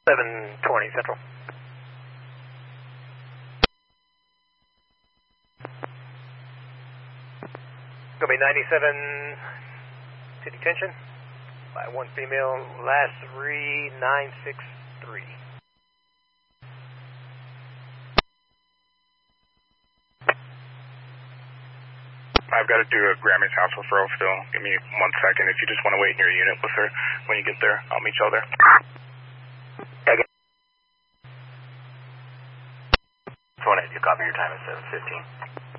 720 Central. Gonna be 97 to detention by one female, last 3963. I've got to do a Grammy's house referral still. Give me 1 second. If you just want to wait in your unit with her when you get there, I'll meet y'all there. You copy your time at 7:15.